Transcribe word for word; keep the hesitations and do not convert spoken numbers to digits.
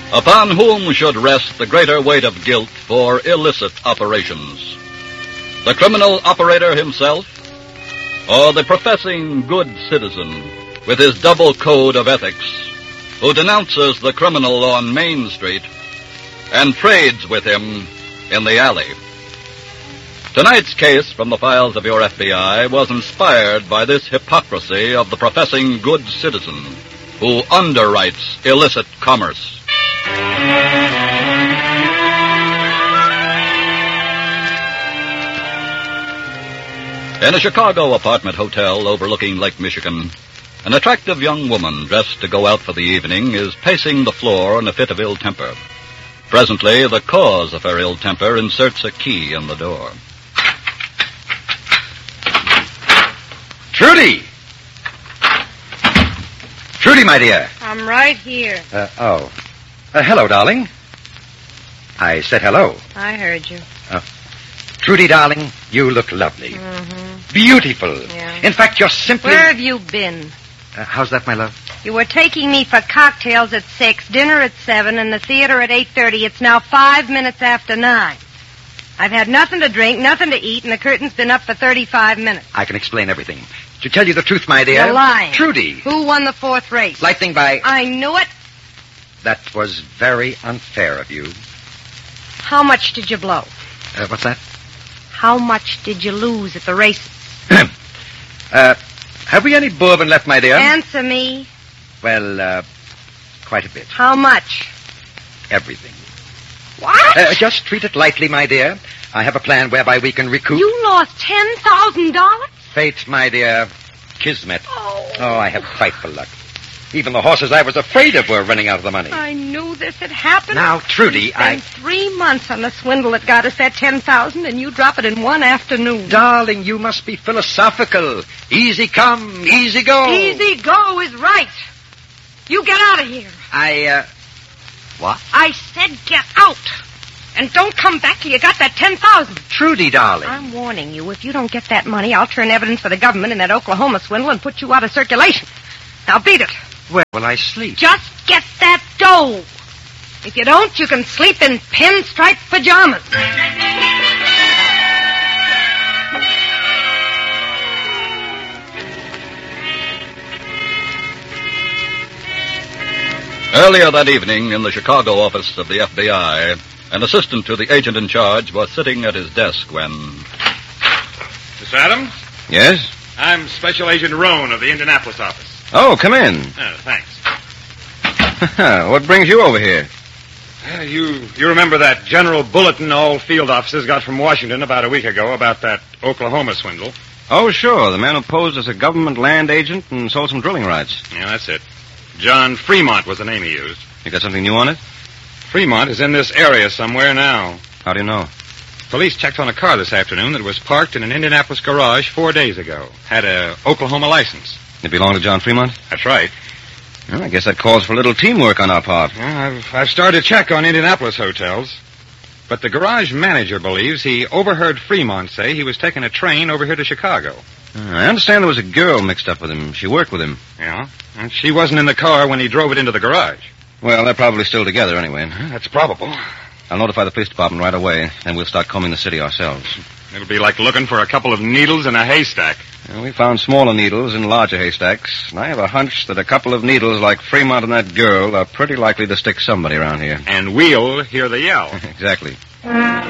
Upon whom should rest the greater weight of guilt for illicit operations? The criminal operator himself, or the professing good citizen with his double code of ethics, who denounces the criminal on Main Street and trades with him in the alley? Tonight's case from the files of your F B I was inspired by this hypocrisy of the professing good citizen who underwrites illicit commerce. In a Chicago apartment hotel overlooking Lake Michigan, an attractive young woman dressed to go out for the evening is pacing the floor in a fit of ill temper. Presently, the cause of her ill temper inserts a key in the door. Trudy! Trudy, my dear. I'm right here. Uh, oh. Uh, hello, darling. I said hello. I heard you. Uh, Trudy, darling, you look lovely. Mm-hmm. Beautiful. Yeah. In fact, you're simply... Where have you been? Uh, how's that, my love? You were taking me for cocktails at six, dinner at seven, and the theater at eight thirty. It's now five minutes after nine. I've had nothing to drink, nothing to eat, and the curtain's been up for thirty-five minutes. I can explain everything. To tell you the truth, my dear... You're lying. Trudy. Who won the fourth race? Lightning by... I knew it. That was very unfair of you. How much did you blow? Uh, what's that? How much did you lose at the races? uh, have we any bourbon left, my dear? Answer me. Well, uh, quite a bit. How much? Everything. What? Uh, just treat it lightly, my dear. I have a plan whereby we can recoup... You lost ten thousand dollars? Fate, my dear. Kismet. Oh. Oh, I have frightful luck. Even the horses I was afraid of were running out of the money. I knew this had happened. Now, Trudy, I... I... three months on the swindle that got us that ten thousand, and you drop it in one afternoon. Darling, you must be philosophical. Easy come, easy go. Easy go is right. You get out of here. I, uh... What? I said get out. And don't come back till you got that ten thousand. Trudy, darling. I'm warning you, if you don't get that money, I'll turn evidence for the government in that Oklahoma swindle and put you out of circulation. Now beat it. Where will I sleep? Just get that dough. If you don't, you can sleep in pinstripe pajamas. Earlier that evening, in the Chicago office of the F B I, an assistant to the agent in charge was sitting at his desk when... Mister Adams? Yes? I'm Special Agent Roan of the Indianapolis office. Oh, come in. Oh, thanks. What brings you over here? Uh, you you remember that general bulletin all field officers got from Washington about a week ago about that Oklahoma swindle? Oh, sure. The man who posed as a government land agent and sold some drilling rights. Yeah, that's it. John Fremont was the name he used. You got something new on it? Fremont is in this area somewhere now. How do you know? Police checked on a car this afternoon that was parked in an Indianapolis garage four days ago. Had a Oklahoma license. It belonged to John Fremont? That's right. Well, I guess that calls for a little teamwork on our part. Well, I've, I've started a check on Indianapolis hotels. But the garage manager believes he overheard Fremont say he was taking a train over here to Chicago. Uh, I understand there was a girl mixed up with him. She worked with him. Yeah? And she wasn't in the car when he drove it into the garage. Well, they're probably still together anyway. That's probable. I'll notify the police department right away, and we'll start combing the city ourselves. It'll be like looking for a couple of needles in a haystack. Well, we found smaller needles in larger haystacks, and I have a hunch that a couple of needles like Fremont and that girl are pretty likely to stick somebody around here. And we'll hear the yell. Exactly.